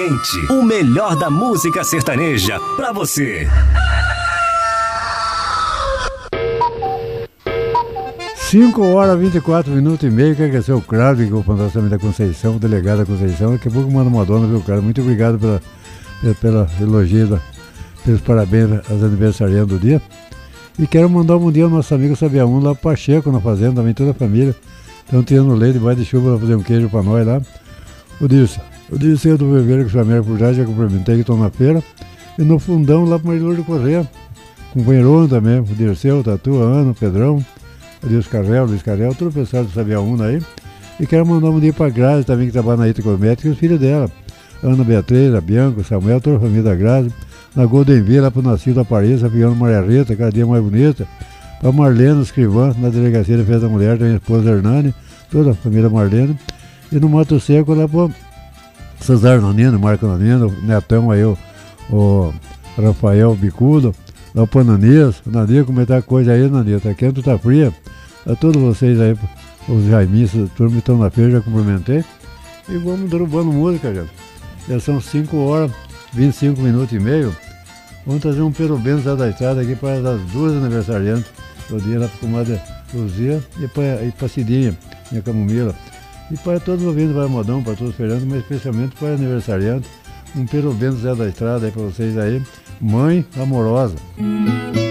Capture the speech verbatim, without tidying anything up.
Presente, o melhor da música sertaneja pra você. cinco horas, vinte e quatro minutos e meio, que é o Cláudio, que é o fantasma da Conceição, o delegado da Conceição. Daqui a pouco manda uma dona, viu, Cláudio? Muito obrigado pela, pela, pela elogio, pelos parabéns aos aniversariantes do dia. E quero mandar um dia ao nosso amigo Sabiaúno lá pro Pacheco, na fazenda, também toda a família. Estão tirando leite debaixo de chuva para fazer um queijo para nós lá. O Dirce, o Dirce do Bebeiro, que chamaram por já, já cumprimentei, que estão na feira. E no fundão lá pro Marilor de Correia, com o Companheirão também, o Dirceu, o Tatu, a Ana, o Pedrão, o Deus Carrel, o Luiz Carrel, todo o pessoal do Sabiaúna aí. E quero mandar um dia pra Grazi também, que trabalha na Ita Cosmética, e os filhos dela. Ana Beatriz, a Bianca, o Samuel, toda a família da Grazi. Na Golden Villa, lá pro Nascido da Paris, a Piano Maria Rita, cada dia mais bonita. Pra Marlene, escrivã, na Delegacia de Defesa da Mulher, tem a esposa Hernani, toda a família Marlene. E no Mato Seco, lá pro Cesar Nanino, Marco Nanino, o Netão aí, o, o Rafael Bicudo, lá pro Ananias. O Nania, como é que tá a coisa aí, Nania? Tá quente ou tá fria? A todos vocês aí, os jaimistas, todos que estão na feira, já cumprimentei. E vamos derrubando música, já. Já são cinco horas, vinte e cinco minutos e meio. Vamos trazer um perubeno da estrada aqui para as duas aniversariantes. O dia lá para a comadre Luzia e para e para Cidinha, minha camomila. E para todos os ouvintes vai modão, para todos os feirantes, mas especialmente para aniversariantes. Um perubeno da estrada aí para vocês aí. Mãe amorosa.